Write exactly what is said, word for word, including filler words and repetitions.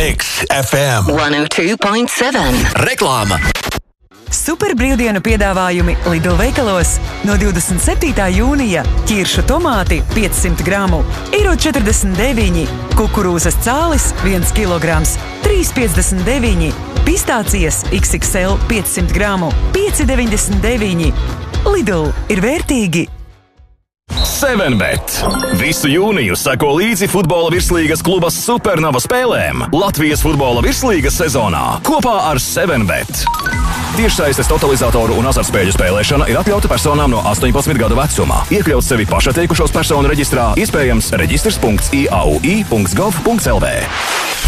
Mix F M one oh two point seven. Reklāma. Super brīvdienu piedāvājumi Lidl veikalos no divdesmit septītā jūnija ķiršu tomāti piecsimt gramu eiro četrdesmit deviņi, kukurūzas cālis viens kilograms trīs piecdesmit deviņi, pistācijas iks iks el piecsimt gramu pieci deviņdesmit deviņi. Lidl ir vērtīgi! seven bet. Visu jūniju seko līdzi futbola virslīgas kluba Supernova spēlēm Latvijas futbola virslīgas sezonā kopā ar seven bet. Tiešsaistes totalizatoru un azartspēļu spēlēšana ir atļauta personām no astoņpadsmit gadu vecuma. Iekļaut sevi pašatteikušos personu reģistrā, iespējams reģistrs punkts i a u i punkts gov punkts el v.